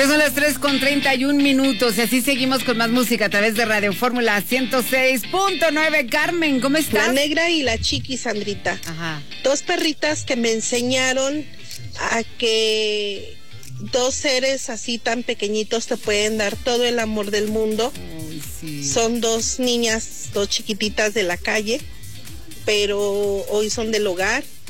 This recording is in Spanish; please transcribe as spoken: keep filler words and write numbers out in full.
Ya son las tres con treinta y un minutos y así seguimos con más música a través de Radio Fórmula ciento seis punto nueve. Carmen, ¿cómo estás? La negra y la chiqui, Sandrita. Ajá. Dos perritas que me enseñaron a que dos seres así tan pequeñitos te pueden dar todo el amor del mundo. Uy, sí. Son dos niñas, dos chiquititas de la calle, pero hoy son del hogar